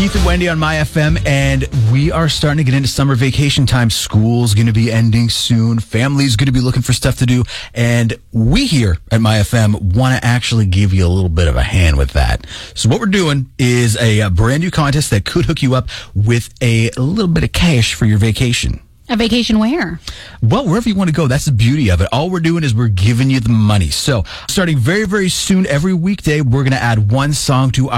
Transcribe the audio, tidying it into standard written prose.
Heath and Wendy on My FM, and we are starting to get into summer vacation time. School's going to be ending soon. Family's going to be looking for stuff to do, and we here at My FM want to actually give you a little bit of a hand with that. So what we're doing is a brand new contest that could hook you up with a little bit of cash for your vacation. A vacation where? Well, wherever you want to go. That's the beauty of it. All we're doing is we're giving you the money. So starting very, very soon, every weekday, we're going to add one song to